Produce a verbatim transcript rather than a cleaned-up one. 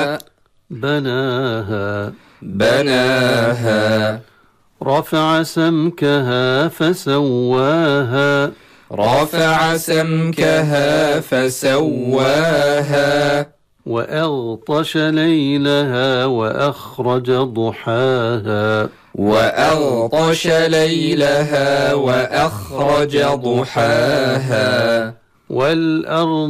بناها بناها رفع سمكها فسواها رفع سمكها فسواها وأغطش ليلها وأخرج ضحاها وأغطش ليلها وأخرج ضحاها والأرض